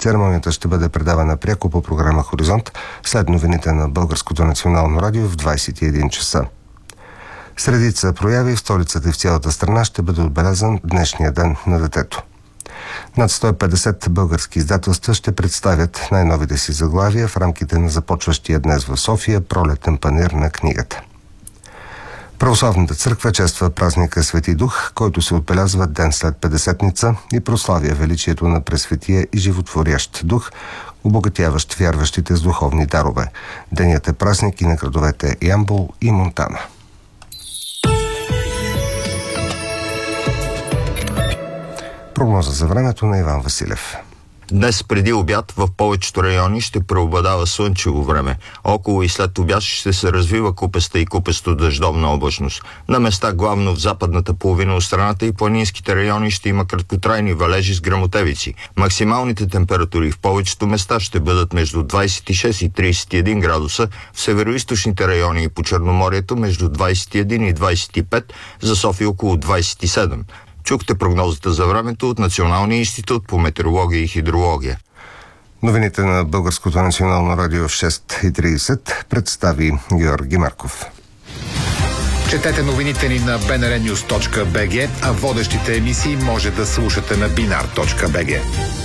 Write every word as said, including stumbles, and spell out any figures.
Церемонията ще бъде предавана пряко по програма Хоризонт след новините на Българското национално радио в двадесет и един часа. Средица прояви в столицата и в цялата страна ще бъде отбелязан днешния ден на детето. Над сто и петдесет български издателства ще представят най-новите си заглавия в рамките на започващия днес в София пролетен панаир на книгата. Православната църква чества празника Свети Дух, който се отбелязва ден след Петдесетница и прославя величието на Пресветия и животворящ дух, обогатяващ вярващите с духовни дарове. Денят е празник и на градовете Ямбол и Монтана. Прогноза за времето на Иван Василев. Днес преди обяд в повечето райони ще преобладава слънчево време. Около и след обяд ще се развива купеста и купесто дъждовна облачност. На места главно в западната половина от страната и планинските райони ще има краткотрайни валежи с гръмотевици. Максималните температури в повечето места ще бъдат между двадесет и шест и тридесет и един градуса, в североизточните райони и по Черноморието между двадесет и един и двадесет и пет, за София около двадесет и седем. Чухте прогнозата за времето от Националния институт по метеорология и хидрология. Новините на Българското национално радио в шест и тридесет представи Георги Марков. Четете новините ни на би ен ар нюз точка би джи, а водещите емисии може да слушате на бинар точка би джи.